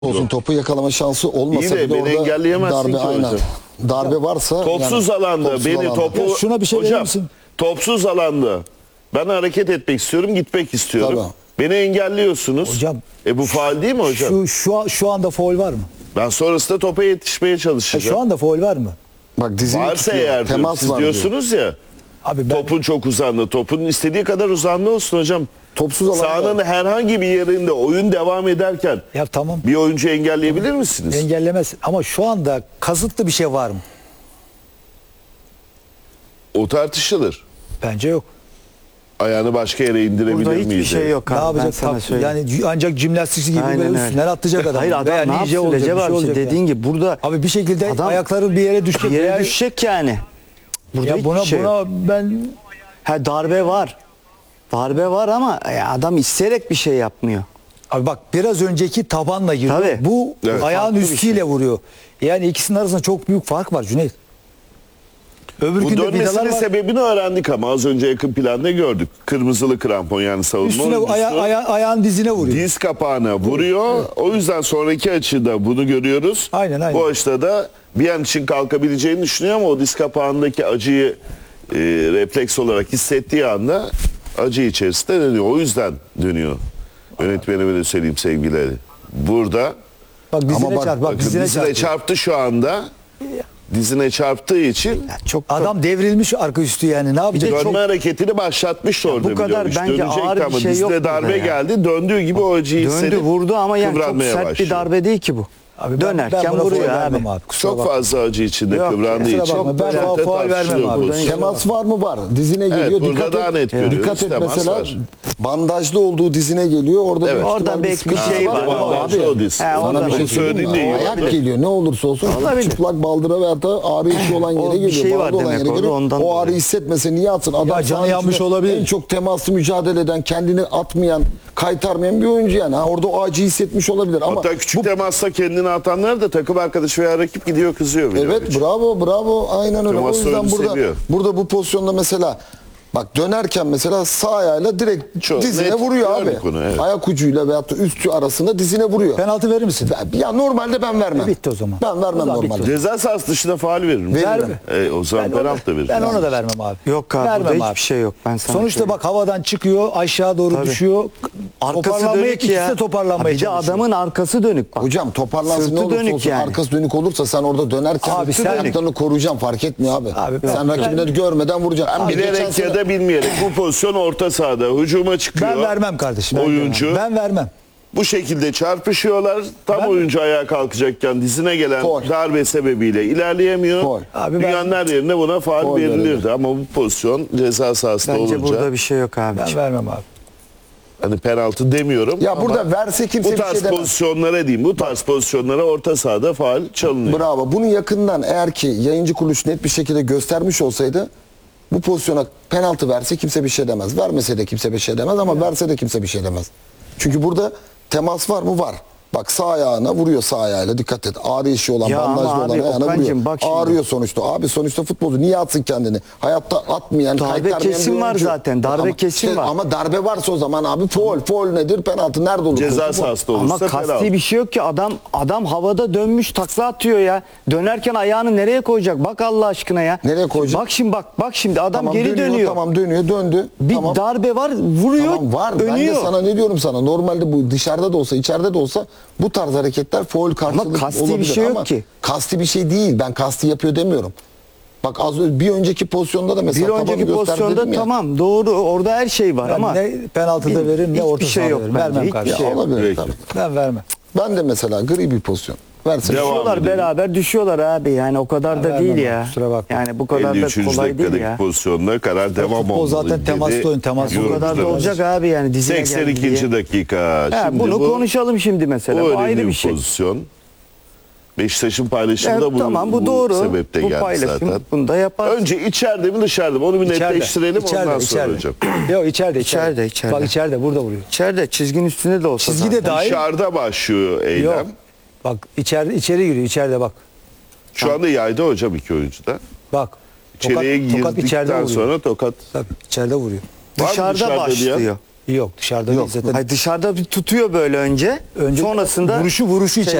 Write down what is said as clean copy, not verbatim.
olsun, topu yakalama şansı olmasa İyi de bile beni orada engelleyemezsin darbe, ki aynen. hocam. Darbe varsa Topsuz yani, alanda topsuz beni alanda. topu... Ya şuna bir şey verir Hocam, misin? topsuz alanda ben hareket etmek istiyorum, gitmek istiyorum. Tabii. Beni engelliyorsunuz. Hocam, bu faul değil mi hocam? Şu anda faul var mı? Ben sonrasında topa yetişmeye çalışacağım. Şu anda faul var mı? Bak dizini Varsa tutuyor, eğer diyorum, temas siz var diyor. diyorsunuz ya Abi ben topun çok uzandı. Topun istediği kadar uzandı olsun hocam. Topsuz alanda. Sahanın herhangi bir yerinde oyun devam ederken ya tamam bir oyuncu engelleyebilir misiniz? engellemez ama şu anda kasıtlı bir şey var mı? O tartışılır. Bence yok. Ayağını başka yere indirebilir Burada miydi? hiçbir şey yok Ne abi. Ben yapacak? sana söyleyeyim. Yani ancak jimnastikçi gibi Aynen böyle öyle. üstünden atlayacak adam. Hayır adam Veya ne ninja yapsın olacak, Recep bir şey abi olacak dediğin ya. gibi burada Abi bir şekilde adam ayakları bir yere düşecek. yere veya- düşecek yani. Burada Ya hiçbir buna şey yok. ben Ha, darbe var. Darbe var ama adam isteyerek bir şey yapmıyor. abi bak biraz önceki tabanla giriyor. Tabii. Bu Evet. ayağın Farklı bir üstüyle şey. vuruyor. Yani ikisinin arasında çok büyük fark var Cüneyt. Öbür Bu günde vidalar dönmesinin var. sebebini öğrendik ama az önce yakın planda gördük. Kırmızılı krampon yani savunma Üstüne oyuncusu. ayağın dizine vuruyor. Diz kapağına vuruyor. O yüzden sonraki açıda bunu görüyoruz. Aynen. Bu açıda da bir an için kalkabileceğini düşünüyor ama o diz kapağındaki acıyı refleks olarak hissettiği anda acı içerisinde dönüyor. O yüzden dönüyor. Yönetmenime de söyleyeyim sevgileri. Burada Bak dizine Ama bak- çarp. Bak bakın dizine dizine çarp. çarptı şu anda. Dizine çarptığı için Ya çok Adam devrilmiş arka üstü yani. Ne yapacak? dönme Çok- hareketini başlatmıştı orada bu kadar biliyormuş. bence Dönecekti ağır bir ama şey dizine yok burada darbe ya. geldi. Döndüğü gibi o acıyı döndü hissedip vurdu ama yani çok kıvranmaya sert başlıyor. bir darbe değil ki bu. Abi ben Dönerken buna vuruyor faul abi. vermem kusura Çok bakma. fazla acı içinde Yok, kıvrandığı kusura için. bakma. Ben çok faul vermem tartışılıyor abi. pozisyon. Temas var mı? Var. Dizine geliyor. Evet, burada dikkat daha et. net görüyoruz. Dikkat et Temas mesela var. bandajlı olduğu dizine geliyor. Orada Evet. büyük Orada ihtimal belki bir sıkıntı şey var. ama Bandajlı o diz. He, sana ondan bir şey onu söyleyeyim mi? söylediğin de iyi Ayak oldu. geliyor ne olursa olsun Olabilir. çıplak baldıra veyahut da ağrı içi olan yere O bir geliyor. şey var bağlı olan demek yere orada, geliyor. ondan O dolayı. ağrı hissetmese niye atsın? Adam Ya canı sahanın yanmış içinde olabilir. En çok temaslı mücadele eden, kendini atmayan, kaytarmayan bir oyuncu yani. Ha, orada o acıyı hissetmiş olabilir ama Hatta küçük temasla kendini atanlar da takım arkadaşı veya rakip gidiyor kızıyor. bile onun evet için. bravo aynen öyle. O Temaslı yüzden oyuncu burada seviyor. bu pozisyonda mesela bak dönerken mesela sağ ayağıyla direkt Çok dizine net vuruyor abi. gördük bunu, evet. Ayak ucuyla veyahut da üstü arasında dizine vuruyor. Penaltı verir misin? Ya normalde ben vermem. Bitti o zaman. Ben vermem O zaman normalde. bitti. Ceza sahası dışında faul veririm. Veririm. O zaman penaltı da veririm. Ben ona da vermem abi. Yok abi, Vermem burada abi. hiçbir şey yok. Ben sana Sonuçta söyleyeyim. bak havadan çıkıyor aşağı doğru Tabii. düşüyor. Arkası Toparlanmaya- dönük ikisi ya. de toparlanmaya Bir de çalışıyor. adamın arkası dönük bak. Hocam toparlansın Sırtı ne olursa dönük olsun yani. arkası dönük olursa sen orada dönerken Abi sen- ayaklarını koruyacaksın fark etmiyor abi. Abi sen ben- rakibini görmeden vuracaksın. Hem geçen Bilerek sene- ya da bilmeyerek bu pozisyon orta sahada hücuma çıkıyor. Ben vermem kardeşim. Oyuncu. Ben vermem. Bu şekilde çarpışıyorlar. Tam Ben- oyuncu ayağa kalkacakken dizine gelen Faul. darbe sebebiyle ilerleyemiyor. Faul. Abi Dünyanın her yerine buna faul Faul verilirdi ama bu pozisyon ceza sahasında Bence olunca burada bir şey yok abi. Ben vermem abi. hani penaltı demiyorum. Ya ama burada verse kimse bu bir tarz şey demez. pozisyonlara diyeyim. Bu tarz pozisyonlara orta sahada faul çalınıyor. Bravo. Bunu yakından eğer ki yayıncı kuruluş net bir şekilde göstermiş olsaydı bu pozisyona penaltı verse kimse bir şey demez. Vermese de kimse bir şey demez ama verse de kimse bir şey demez. Çünkü burada temas var mı? Var. Bak sağ ayağına vuruyor sağ ayağıyla dikkat et. Ağrı işi olan, Ya ama bandajlı olan abi, ayağına Okan'cığım vuruyor. bak şimdi. Ağrıyor sonuçta. Abi sonuçta futbolcu niye atsın kendini? Hayatta atmayan, Darbe kaytarmayan kesin bir var oyuncu. zaten. Darbe Ama kesin var. Ama darbe varsa o zaman abi foul nedir? Penaltı nerede olur? Ceza Futbol. sahasında Ama olursa kasti penaltı. bir şey yok ki adam havada dönmüş takla atıyor ya. Dönerken ayağını nereye koyacak? Bak Allah aşkına ya. Nereye koyacak? Bak şimdi adam Tamam, geri dönüyor. Tamam döndü. Bir tamam. darbe var vuruyor Tamam var. Ben de dönüyor. sana ne diyorum sana. Normalde bu dışarıda da olsa içeride de olsa bu tarz hareketler faul karşılığı kasti bir olabilir. şey yok Ama ki. Kasti bir şey değil. Ben kasti yapıyor demiyorum. Bak bir önceki pozisyonda da mesela Bir tabanı önceki gösterdi pozisyonda dedim ya. tamam doğru orada her şey var Ben ama ne penaltıda veririm ne hiçbir orta şey sahada yok veririm. bence, Vermem hiçbir kardeşim. şey yok. Olabilir Peki. tabii. Ben vermem. Ben de mesela gri bir pozisyon. Versin. Devam düşüyorlar edelim. beraber düşüyorlar abi yani o kadar da vermem değil abi, ya. kusura bakma. Yani bu kadar da 53. kolay değil dakikadaki ya. pozisyonda karar devam futbol olmalı. zaten dedi. temaslı oyun, temaslı Bu kadar da Yorumcularımız. olacak abi yani dizine geldi 82. diye. dakika. Ha, Şimdi bunu bu, konuşalım şimdi mesela. bu Bu önemli ayrı bir bir şey. pozisyon. Beşiktaş'ın paylaşımı da Evet, bu, tamam bu doğru. sebeple Bu geldi paylaşım zaten. bunu da yapar. Önce içeride mi dışarıda mı onu bir netleştirelim ondan sonra hocam. Yok içeride. İçeride. Bak içeride burada vuruyor. İçeride çizginin üstünde de olsa Çizgi de zaten. dahil. Dışarıda başlıyor eylem. Yok. Bak içeri giriyor içeride bak. Şu anda yayda hocam iki oyuncu da. Bak. İçeriye Tokat içeride girdikten vuruyor. sonra tokat. Tabii içeride vuruyor. Var mı Dışarıda dışarıda diyen? başlıyor. Yok dışarıda Yok. değil zaten. Hayır, dışarıda bir tutuyor böyle önce. Önce sonrasında vuruşu içeride.